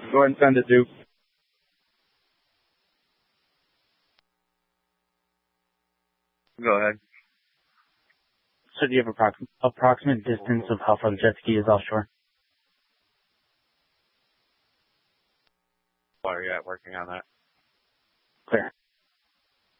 Go ahead and send it, Duke. Go ahead. So do you have approximate distance of how far the jet ski is offshore? Why are you at working on that?